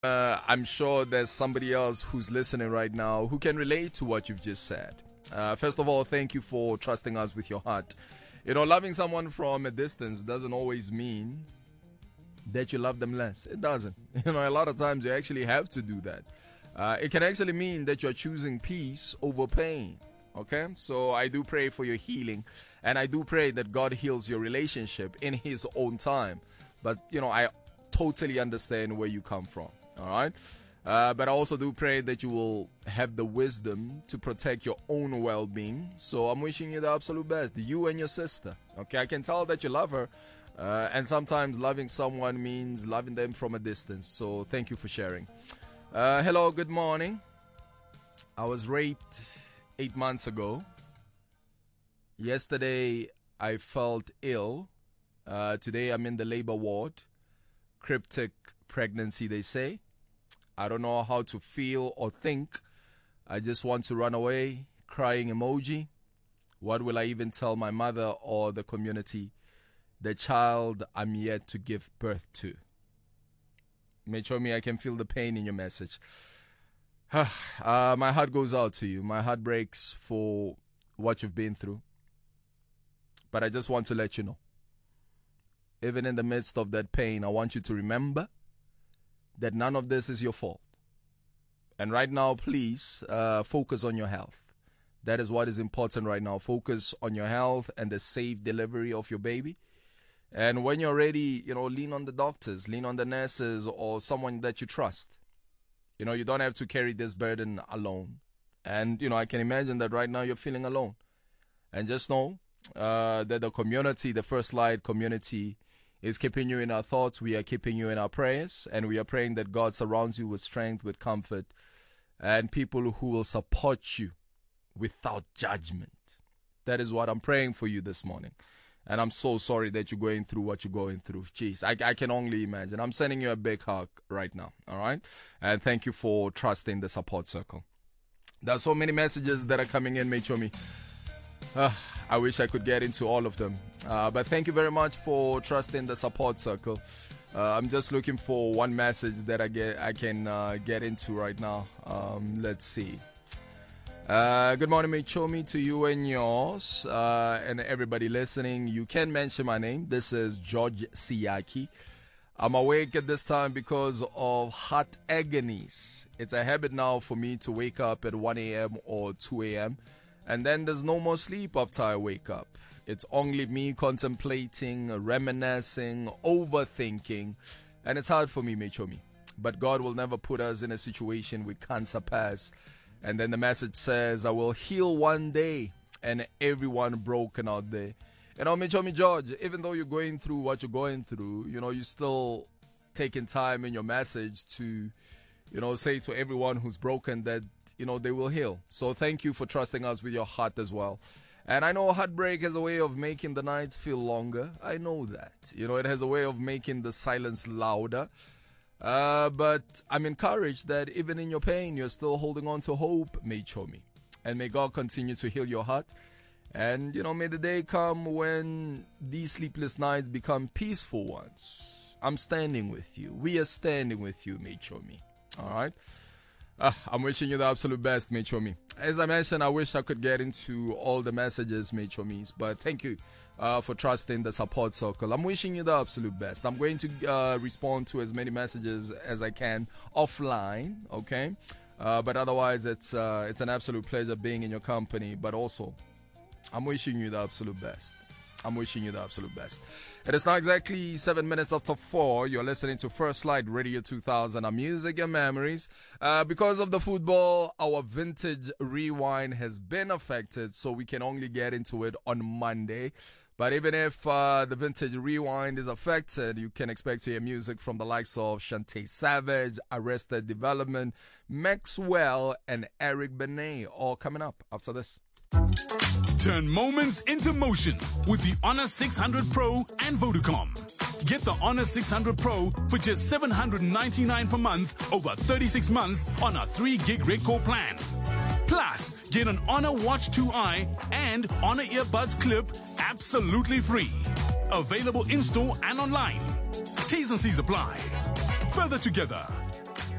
I'm sure there's somebody else who's listening right now who can relate to what you've just said. First of all, thank you for trusting us with your heart. You know, loving someone from a distance doesn't always mean that you love them less. It doesn't. You know, a lot of times you actually have to do that. It can actually mean that you're choosing peace over pain. Okay? So I do pray for your healing, and I do pray that God heals your relationship in His own time. But, you know, I totally understand where you come from. All right? But I also do pray that you will have the wisdom to protect your own well-being. So I'm wishing you the absolute best, you and your sister. Okay, I can tell that you love her. And sometimes loving someone means loving them from a distance. So thank you for sharing. Hello, good morning. I was raped 8 months ago. Yesterday, I felt ill. Today, I'm in the labor ward. Cryptic pregnancy, they say. I don't know how to feel or think. I just want to run away. Crying emoji. What will I even tell my mother or the community? The child I'm yet to give birth to. Mechomi, I can feel the pain in your message. My heart goes out to you. My heart breaks for what you've been through. But I just want to let you know. Even in the midst of that pain, I want you to remember that none of this is your fault. And right now, please focus on your health. That is what is important right now. Focus on your health and the safe delivery of your baby. And when you're ready, you know, lean on the doctors, lean on the nurses or someone that you trust. You know, you don't have to carry this burden alone. And, you know, I can imagine that right now you're feeling alone. And just know that the community, the First Light community, is keeping you in our thoughts. We are keeping you in our prayers. And we are praying that God surrounds you with strength, with comfort, and people who will support you without judgment. That is what I'm praying for you this morning. And I'm so sorry that you're going through what you're going through. Jeez, I can only imagine. I'm sending you a big hug right now, all right? And thank you for trusting the support circle. There's so many messages that are coming in, Mechomi. I wish I could get into all of them. But thank you very much for trusting the support circle. I'm just looking for one message that I can get into right now. Let's see. Good morning, Mechomi, to you and yours, and everybody listening. You can mention my name. This is George Siaki. I'm awake at this time because of heart agonies. It's a habit now for me to wake up at 1 a.m. or 2 a.m. and then there's no more sleep after I wake up. It's only me contemplating, reminiscing, overthinking, and it's hard for me, Mechomi. But God will never put us in a situation we can't surpass. And then the message says, I will heal one day, and everyone broken out there. You know, Mechomi George, even though you're going through what you're going through, you know, you're still taking time in your message to, you know, say to everyone who's broken that, you know, they will heal. So thank you for trusting us with your heart as well. And I know heartbreak has a way of making the nights feel longer. I know that. You know, it has a way of making the silence louder. But I'm encouraged that even in your pain, you're still holding on to hope, Mechomi. And may God continue to heal your heart. And, you know, may the day come when these sleepless nights become peaceful ones. I'm standing with you. We are standing with you, Mechomi. All right? I'm wishing you the absolute best, Mechomi. As I mentioned, I wish I could get into all the messages, Mechomis, but thank you for trusting the support circle. I'm wishing you the absolute best. I'm going to respond to as many messages as I can offline, okay? But otherwise, it's an absolute pleasure being in your company, but also, I'm wishing you the absolute best. I'm wishing you the absolute best. It is now exactly 7 minutes after 4. You're listening to First Light Radio 2000, our music and memories. Because of the football, our vintage rewind has been affected, so we can only get into it on Monday. But even if the vintage rewind is affected, you can expect to hear music from the likes of Shantae Savage, Arrested Development, Maxwell, and Eric Benet, all coming up after this. Turn moments into motion with the Honor 600 Pro and Vodacom. Get the Honor 600 Pro for just $799 per month over 36 months on a 3-gig Redcore plan. Plus, get an Honor Watch 2i and Honor Earbuds Clip absolutely free. Available in-store and online. T's and C's apply. Further together.